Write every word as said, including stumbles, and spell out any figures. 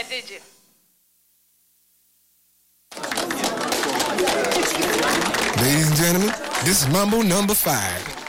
that, did you? Ladies and gentlemen, this is Mambo number five.